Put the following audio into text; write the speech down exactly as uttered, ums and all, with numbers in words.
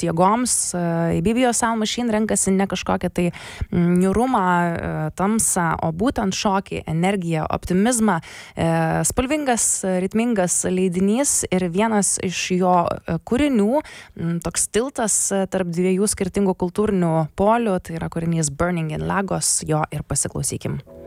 jėgoms. B B O Sound Machine renkasi ne kažkokią tai niūrumą, tamsą, o būtent šokį, energiją, optimizmą. Spalvingas, ritmingas leidinys ir vienas iš jo kūrinių, toks tiltas tarp dviejų skirtingų kultūrinių polių, tai yra kūrinys Burning in Lagos, jo ir pasiklausykim.